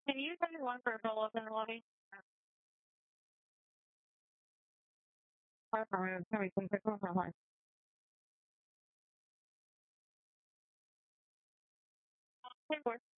Can you send one for a roll up in the lobby? Can we pick one for her? Hey, boy.